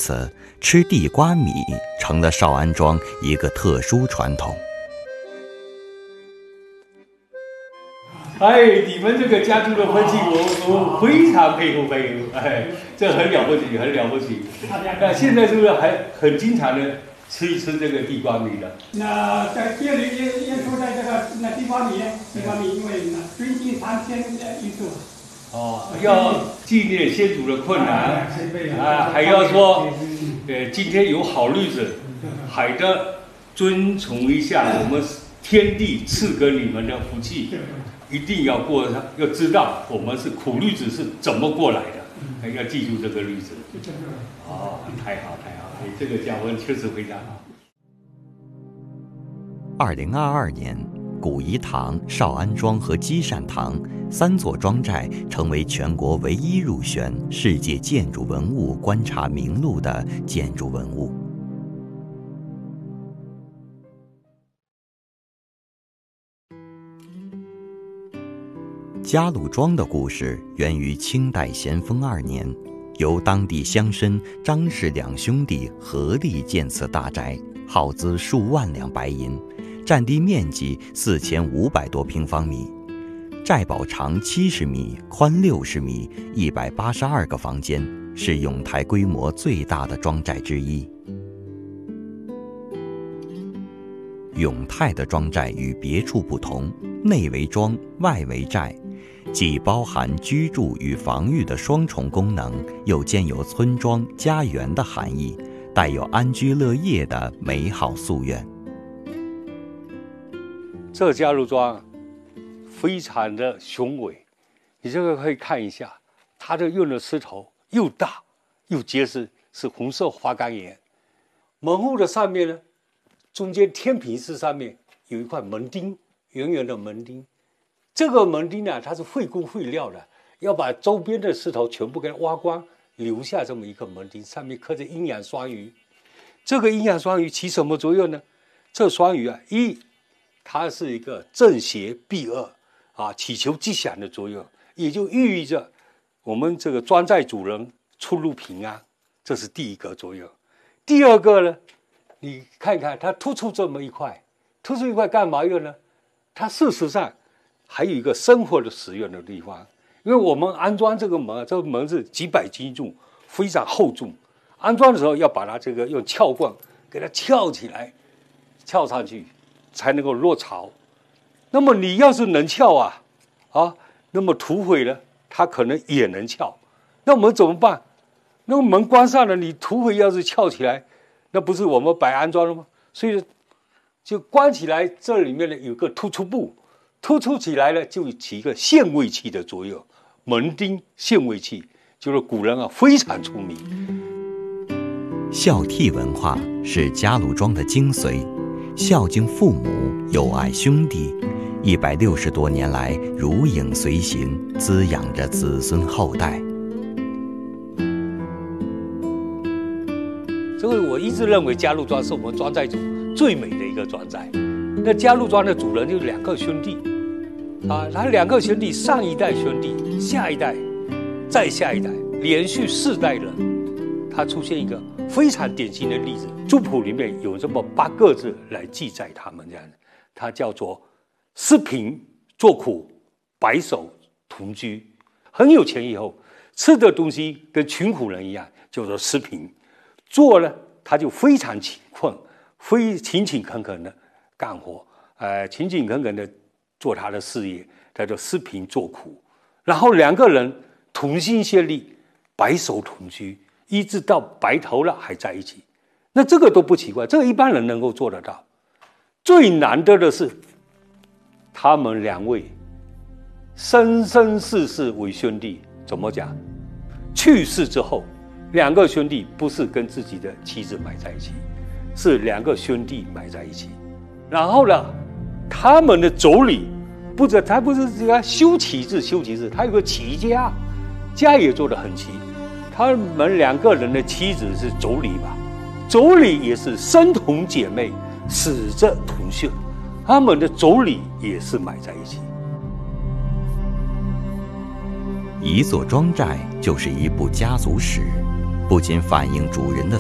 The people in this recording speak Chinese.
此，吃地瓜米成了少安庄一个特殊传统。 你们这个家族的分析，我非常佩服。这很了不起，很了不起。现在是不是还很经常的吃一吃这个地瓜米的？ 那在这里也说在这个地瓜米，因为最近3天一次。 要纪念先祖的困难还要说，今天有好日子，还得遵从一下我们天地赐给你们的福气。一定要过它，要知道我们是苦日子是怎么过来的，要记住这个日子。太好，这个教文确实非常好。 2022年，古颐堂、少安庄和积善堂3座庄寨成为全国唯一入选世界建筑文物观察名录的建筑文物。嘉禄庄的故事源于清代咸丰2年，由当地乡绅张氏2兄弟合力建此大宅，耗资数万两白银，占地面积4500多平方米，寨堡长70米，宽60米，182个房间，是永泰规模最大的庄寨之一。永泰的庄寨与别处不同，内为庄，外为寨，既包含居住与防御的双重功能，又兼有村庄、家园的含义，带有安居乐业的美好夙愿。 这嘉禄庄非常的雄伟，你这个可以看一下，它的用的石头又大又结实，是红色花岗岩。门户的上面呢，中间天平式上面有一块门钉，圆圆的门钉。这个门钉呢，它是会工会料的，要把周边的石头全部给它挖光，留下这么一个门钉，上面刻着阴阳双鱼。这个阴阳双鱼起什么作用呢？这双鱼它是一个正邪避恶祈求吉祥的作用，也就寓意着我们这个庄寨主人出入平安，这是第一个作用。第二个呢，你看看它突出这么一块，突出一块干嘛用呢？它事实上还有一个生活的使用的地方，因为我们安装这个门是几百斤重，非常厚重。安装的时候要把它这个用撬棍给它撬起来，撬上去才能够落槽。那么你要是能撬那么土匪呢，它可能也能撬。那我们怎么办？那个门关上了，你土匪要是撬起来，那不是我们白安装了吗？所以就关起来，这里面呢有个突出部。突出起来呢，就起一个限位器的作用。门钉限位器就是古人非常出名。 孝悌文化是嘉禄庄的精髓，孝敬父母，友爱兄弟，160多年来如影随形，滋养着子孙后代。 所以我一直认为嘉禄庄是我们庄寨主最美的一个庄寨。那嘉禄庄的主人就是2个兄弟他2个兄弟，上一代兄弟，下一代，再下一代，连续4代人，他出现一个非常典型的例子。族谱里面有这么8个字来记载他们这样的，它叫做失贫作苦，白首同居。很有钱以后，吃的东西跟穷苦人一样，叫做失贫。做呢，他就非常勤困，勤勤恳恳的干活，勤勤恳恳的做他的事业，叫做失贫作苦。然后2个人同心协力，白首同居，一直到白头了还在一起。那这个都不奇怪，这个一般人能够做得到。最难得的是，他们2位生生世世为兄弟。怎么讲？去世之后，2个兄弟不是跟自己的妻子埋在一起，是2个兄弟埋在一起。然后呢，他们的妯娌他不是这个修齐治，他有个齐家，家也做得很齐。他们2个人的妻子是妯娌吧，妯娌也是生同姐妹，死者同穴，他们的妯娌也是埋在一起。 一座庄寨就是一部家族史，不仅反映主人的